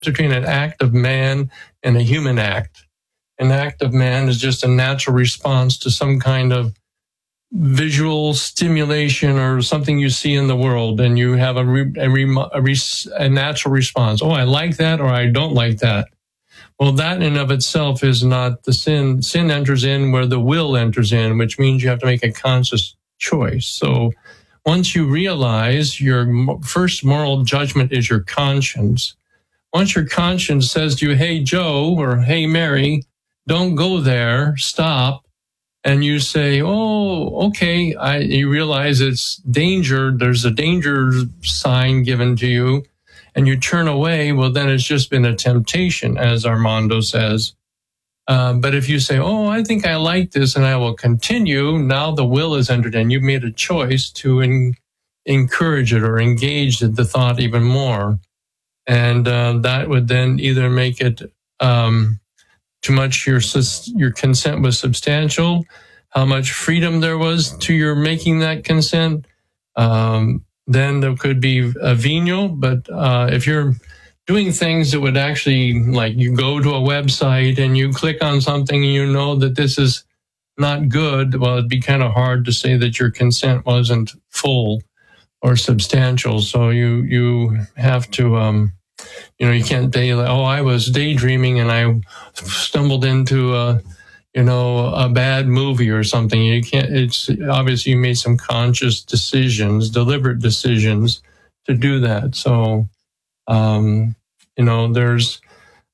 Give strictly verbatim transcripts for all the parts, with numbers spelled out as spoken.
between an act of man and a human act. An act of man is just a natural response to some kind of visual stimulation or something you see in the world, and you have a, re, a, re, a, re, a natural response. Oh, I like that, or I don't like that. Well, that in and of itself is not the sin. Sin enters in where the will enters in, which means you have to make a conscious choice. So once you realize your first moral judgment is your conscience, once your conscience says to you, hey, Joe, or hey, Mary, don't go there, stop, and you say, oh, okay, I, you realize it's danger, there's a danger sign given to you, and you turn away, well, then it's just been a temptation, as Armando says. Uh, but if you say, oh, I think I like this and I will continue, now the will is entered in. You've made a choice to en- encourage it or engage the thought even more. And uh, that would then either make it um, too much, your, your consent was substantial, how much freedom there was to your making that consent. Um, then there could be a venial, but uh, if you're doing things that would actually, like you go to a website and you click on something and you know that this is not good, well, it'd be kind of hard to say that your consent wasn't full or substantial. So you you have to, um, you know, you can't say, like, oh, I was daydreaming and I stumbled into a, you know, a bad movie or something. You can't, it's obviously you made some conscious decisions, deliberate decisions to do that. So, um, you know, there's,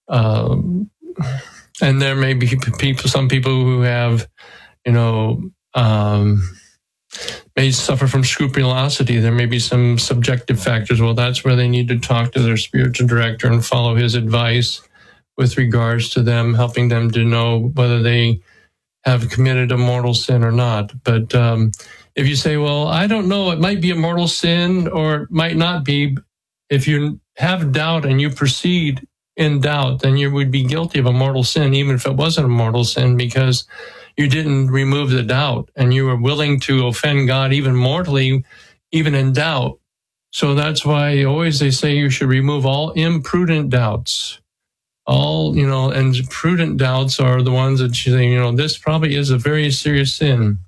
um, and there may be people, some people who have, you know, um, may suffer from scrupulosity. There may be some subjective factors. Well, that's where they need to talk to their spiritual director and follow his advice with regards to them, helping them to know whether they have committed a mortal sin or not. But um, if you say, well, I don't know, it might be a mortal sin or it might not be, if you have doubt and you proceed in doubt, then you would be guilty of a mortal sin, even if it wasn't a mortal sin, because you didn't remove the doubt and you were willing to offend God even mortally, even in doubt. So that's why always they say you should remove all imprudent doubts. All, you know, and prudent doubts are the ones that you say, you know, this probably is a very serious sin.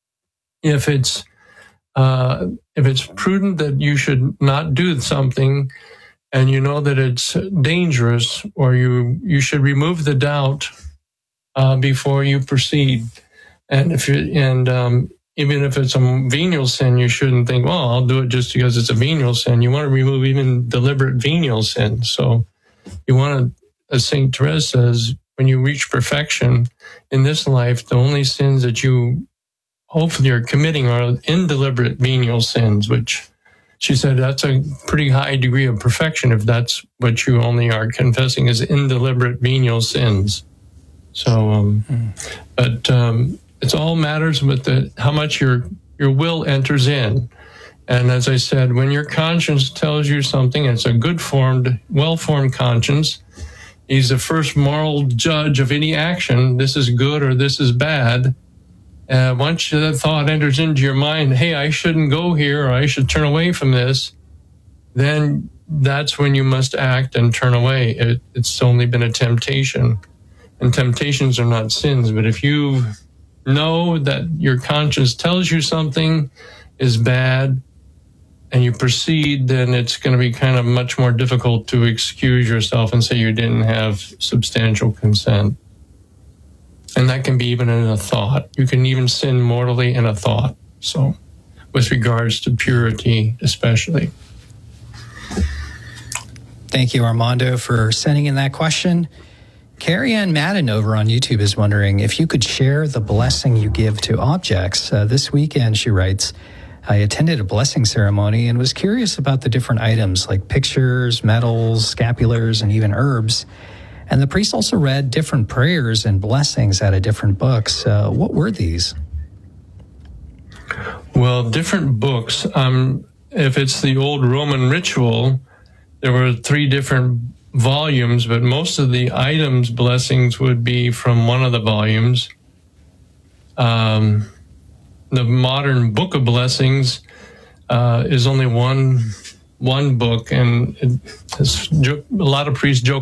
If it's, uh, if it's prudent that you should not do something and you know that it's dangerous, or you, you should remove the doubt, uh, before you proceed. And if you, and, um, even if it's a venial sin, you shouldn't think, well, I'll do it just because it's a venial sin. You want to remove even deliberate venial sin. So you want to, as Saint Therese says, when you reach perfection in this life, the only sins that you hopefully are committing are indeliberate venial sins, which she said that's a pretty high degree of perfection if that's what you only are confessing as indeliberate venial sins. So, um, mm. but um, it's all matters with the, how much your your will enters in. And as I said, when your conscience tells you something, it's a good-formed, well-formed conscience. He's the first moral judge of any action. This is good or this is bad. Uh, once that thought enters into your mind, hey, I shouldn't go here or I should turn away from this, then that's when you must act and turn away. It, it's only been a temptation. And temptations are not sins. But if you know that your conscience tells you something is bad, and you proceed, then it's going to be kind of much more difficult to excuse yourself and say you didn't have substantial consent. And that can be even in a thought. You can even sin mortally in a thought. So, with regards to purity, especially. Thank you, Armando, for sending in that question. Carrie Ann Madden over on YouTube is wondering if you could share the blessing you give to objects. Uh, this weekend, she writes, I attended a blessing ceremony and was curious about the different items like pictures, medals, scapulars, and even herbs. And the priest also read different prayers and blessings out of different books. Uh, what were these? Well, different books. Um, if it's the old Roman ritual, there were three different volumes, but most of the items blessings would be from one of the volumes. Um, the modern Book of Blessings uh, is only one one book, and it, it's, a lot of priests joke